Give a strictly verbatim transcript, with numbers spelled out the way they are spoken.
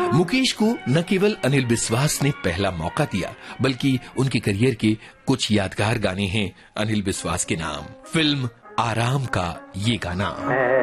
मुकेश को न केवल अनिल बिस्वास ने पहला मौका दिया, बल्कि उनके करियर के कुछ यादगार गाने हैं अनिल बिस्वास के नाम। फिल्म आराम का ये गाना।